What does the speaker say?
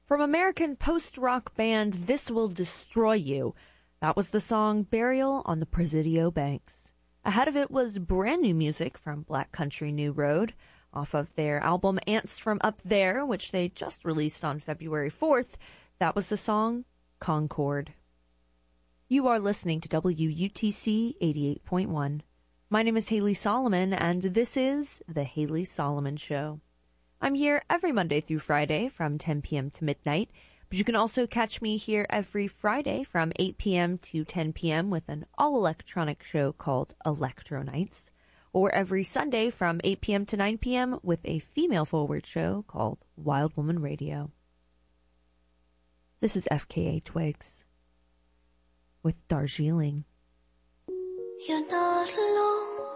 From American post-rock band This Will Destroy You, that was the song Burial on the Presidio Banks. Ahead of it was brand new music from Black Country New Road, off of their album Ants from Up There, which they just released on February 4th. That was the song Concord. You are listening to WUTC 88.1. My name is Haley Solomon, and this is The Haley Solomon Show. I'm here every Monday through Friday from 10 p.m. to midnight, but you can also catch me here every Friday from 8 p.m. to 10 p.m. with an all-electronic show called Electro Nights, or every Sunday from 8 p.m. to 9 p.m. with a female-forward show called Wild Woman Radio. This is FKA Twigs with Darjeeling. You're not alone.